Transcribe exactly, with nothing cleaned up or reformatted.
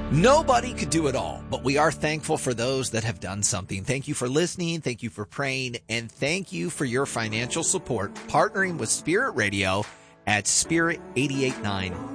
Nobody could do it all, but we are thankful for those that have done something. Thank you for listening. Thank you for praying. And thank you for your financial support, partnering with Spirit Radio at Spirit eighty-eight point nine